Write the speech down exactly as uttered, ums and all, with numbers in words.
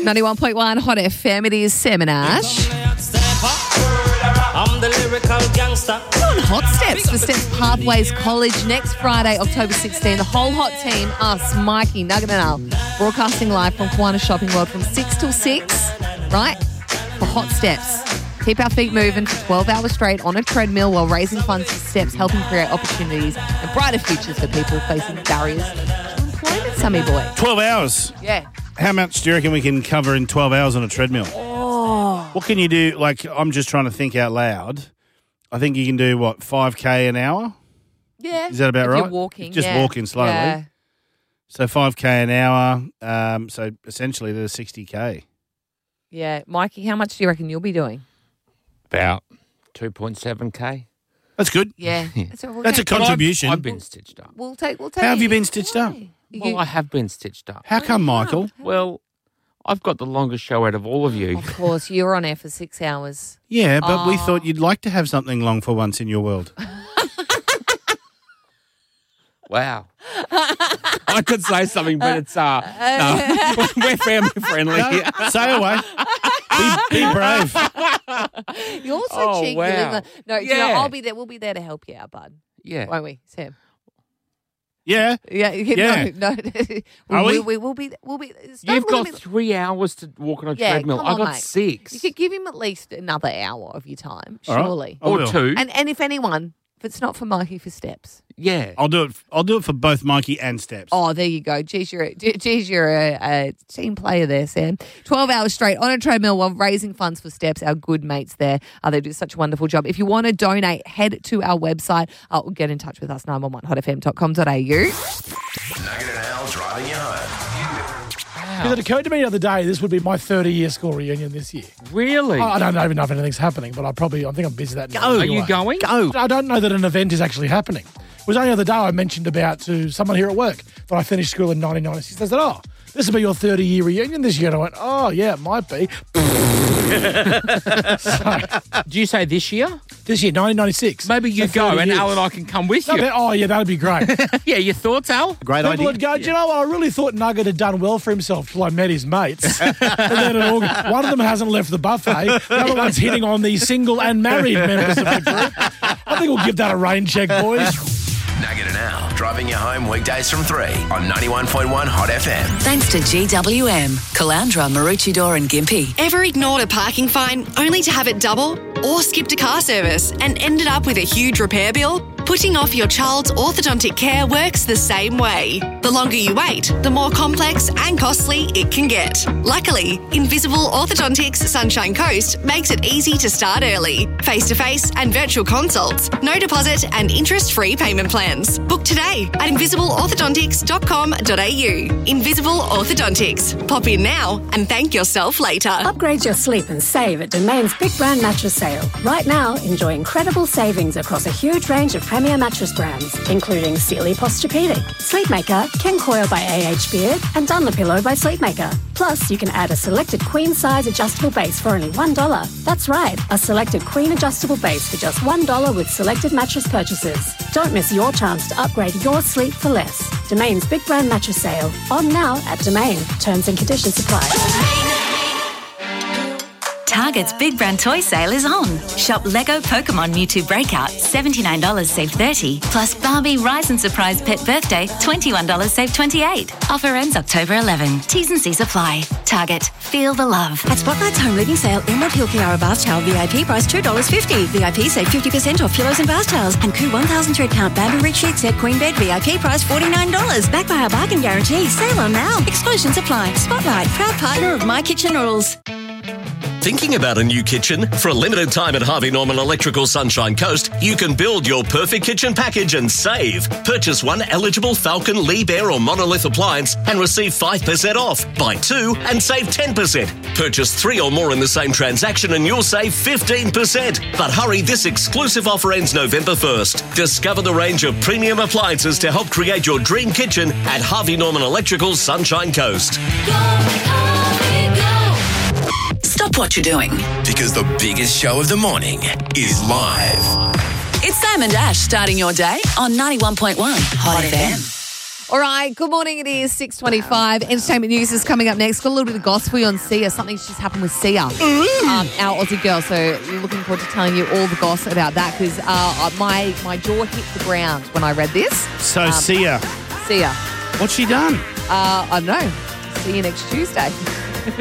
ninety-one point one Hot F M. It is Sam and Ash. I'm the lyrical gangster. On Hot Steps for Steps Pathways College next Friday, October sixteenth. The whole Hot team, us, Mikey, Nugget and Al, broadcasting live from Kiwanis Shopping World from six till six, right, for Hot Steps. Keep our feet moving for twelve hours straight on a treadmill while raising funds for Steps, helping create opportunities and brighter futures for people facing barriers to employment, Sammy boy. twelve hours. Yeah. How much do you reckon we can cover in twelve hours on a treadmill? Oh. What can you do? Like, I'm just trying to think out loud. I think you can do, what, five K an hour? Yeah. Is that about if right? You're walking. Just yeah. walking slowly. Yeah. So five K an hour. Um, so essentially there's sixty K. Yeah. Mikey, how much do you reckon you'll be doing? About two point seven K. That's good. Yeah. So we'll That's a take- contribution. I've, I've been stitched up. We'll take. We'll take. How have you been stitched up? Why? Well, You- I have been stitched up. How come, Michael? Well, I've got the longest show out of all of you. Of course, you were on air for six hours. Yeah, but we Oh. thought you'd like to have something long for once in your world. Wow. I could say something, but it's, uh, no, we're family friendly. No, say away. Be, be brave. You're so Oh, cheeky. wow. Linda. No, you know, Yeah. I'll be there. We'll be there to help you out, bud. Yeah. Won't we, Sam? Yeah. Yeah. Yeah. No. no. Are we, we? we will be. We'll be. start You've looking got at me- three hours to walk on a Yeah, treadmill. come I on, got mate. six. You could give him at least another hour of your time, All right. surely. I or will. two. And and if anyone, if it's not for Mikey for Steps. yeah. I'll do it. I'll do it for both Mikey and Steps. Oh, there you go. Geez, you're a, geez, you're a, a team player there, Sam. twelve hours straight on a treadmill while raising funds for Steps. Our good mates there. Uh, they do such a wonderful job. If you want to donate, head to our website. Uh, get in touch with us, nine one one hot f m dot com dot a u. Nugget and Al driving you home. Because it occurred to me the other day, this would be my thirty-year school reunion this year. Really? I don't even know if anything's happening, but I probably, I think I'm busy that night. Are anyway. you going? Go. I don't know that an event is actually happening. It was only the other day I mentioned about to someone here at work that I finished school in nineteen ninety-six. They said, oh, this will be your thirty-year reunion this year. And I went, oh, yeah, it might be. So, Do you say this year? this year, nineteen ninety-six. Maybe you So go thirty and years. Al and I can come with No, you. but- oh, yeah, that'd be great. Yeah, your thoughts, Al? Great People idea. would go, do you know what? I really thought Nugget had done well for himself till I met his mates. And then it all, one of them hasn't left the buffet. The other one's hitting on the single and married members of the group. I think we'll give that a rain check, boys. Nugget and Al driving you home weekdays from three on ninety-one point one Hot F M. Thanks to G W M, Calandra, Maroochydore and Gympie. Ever ignored a parking fine only to have it double? Or skipped a car service and ended up with a huge repair bill? Putting off your child's orthodontic care works the same way. The longer you wait, the more complex and costly it can get. Luckily, Invisible Orthodontics Sunshine Coast makes it easy to start early. Face-to-face and virtual consults, no deposit and interest-free payment plans. Book today at invisible orthodontics dot com dot a u. Invisible Orthodontics. Pop in now and thank yourself later. Upgrade your sleep and save at Domain's Big Brand Mattress Sale. Right now, enjoy incredible savings across a huge range of premier mattress brands, including Sealy Posturepedic, Sleepmaker, Ken Coil by A H Beard, and Dunlopillow by Sleepmaker. Plus, you can add a selected queen-size adjustable base for only one dollar. That's right, a selected queen adjustable base for just one dollar with selected mattress purchases. Don't miss your chance to upgrade your sleep for less. Domain's Big Brand Mattress Sale. On now at Domain. Terms and conditions apply. Target's Big Brand Toy Sale is on. Shop Lego Pokemon Mewtwo Breakout, seventy-nine dollars save thirty dollars. Plus Barbie Rise and Surprise Pet Birthday, twenty-one dollars save twenty-eight dollars. Offer ends October eleventh. T's and C's apply. Target. Feel the love. At Spotlight's Home Living Sale, Emerald Hill Kiara Bath Towel V I P price two dollars fifty. V I P save fifty percent off pillows and bath towels. And Koo one thousand thread count Bamboo Rich Sheet Set Queen Bed V I P price forty-nine dollars. Backed by our bargain guarantee. Sale on now. Exclusions apply. Spotlight, proud partner of My Kitchen Rules. Thinking about a new kitchen? For a limited time at Harvey Norman Electrical Sunshine Coast, you can build your perfect kitchen package and save. Purchase one eligible Falcon, Liebherr or Monolith appliance and receive five percent off. Buy two and save ten percent. Purchase three or more in the same transaction and you'll save fifteen percent. But hurry, this exclusive offer ends November first. Discover the range of premium appliances to help create your dream kitchen at Harvey Norman Electrical Sunshine Coast. Stop what you're doing. Because the biggest show of the morning is live. It's Sam and Ash starting your day on ninety-one point one Hot F M. All right, good morning. It is six twenty-five. Entertainment news is coming up next. Got a little bit of gossip for you on Sia. Something's just happened with Sia, um, our Aussie girl. So looking forward to telling you all the gossip about that because uh, my, my jaw hit the ground when I read this. So, um, Sia. Sia. What's she done? Uh, I don't know. See you next Tuesday.